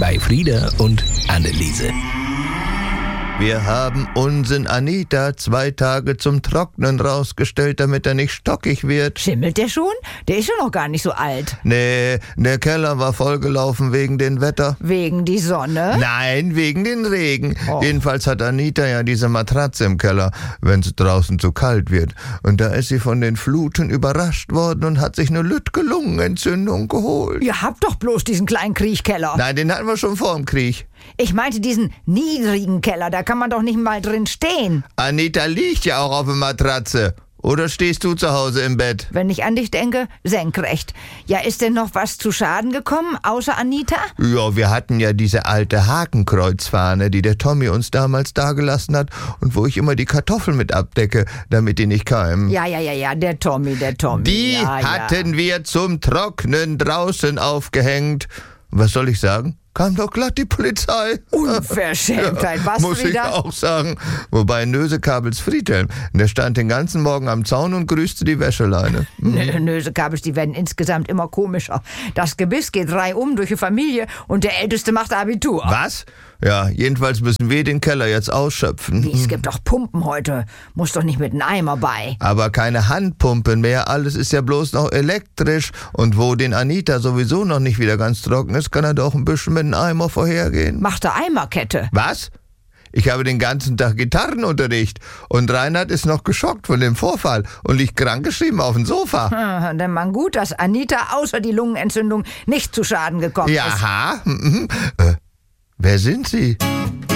bei Frieda und Anneliese. Wir haben unseren Anita 2 Tage zum Trocknen rausgestellt, damit er nicht stockig wird. Schimmelt der schon? Der ist ja noch gar nicht so alt. Nee, der Keller war vollgelaufen wegen dem Wetter. Wegen die Sonne? Nein, wegen den Regen. Jedenfalls hat Anita ja diese Matratze im Keller, wenn es draußen zu kalt wird. Und da ist sie von den Fluten überrascht worden und hat sich eine lütge Lungenentzündung geholt. Ihr habt doch bloß diesen kleinen Kriechkeller. Nein, den hatten wir schon vor dem Krieg. Ich meinte diesen niedrigen Keller, da kann man doch nicht mal drin stehen. Anita liegt ja auch auf der Matratze. Oder stehst du zu Hause im Bett? Wenn ich an dich denke, senkrecht. Ja, ist denn noch was zu Schaden gekommen, außer Anita? Ja, wir hatten ja diese alte Hakenkreuzfahne, die der Tommy uns damals dagelassen hat und wo ich immer die Kartoffeln mit abdecke, damit die nicht keimen. Ja, der Tommy. Die ja, hatten wir zum Trocknen draußen aufgehängt. Was soll ich sagen? Kam doch glatt die Polizei. Unverschämtheit, was, muss Frieda? ich auch sagen. Wobei Nösekabels Friedhelm, der stand den ganzen Morgen am Zaun und grüßte die Wäscheleine. Nösekabels, die werden insgesamt immer komischer. Das Gebiss geht reihum durch die Familie und der Älteste macht Abitur. Was? Ja, jedenfalls müssen wir den Keller jetzt ausschöpfen. Wie, es gibt doch Pumpen heute. Muss doch nicht mit einem Eimer bei. Aber keine Handpumpen mehr, alles ist ja bloß noch elektrisch. Und wo den Anita sowieso noch nicht wieder ganz trocken ist, kann er doch ein bisschen mit einem Eimer vorhergehen. Macht er Eimerkette? Was? Ich habe den ganzen Tag Gitarrenunterricht und Reinhard ist noch geschockt von dem Vorfall und liegt krankgeschrieben auf dem Sofa. Denn man gut, dass Anita außer die Lungenentzündung nicht zu Schaden gekommen ist. Jaha. Wer sind Sie?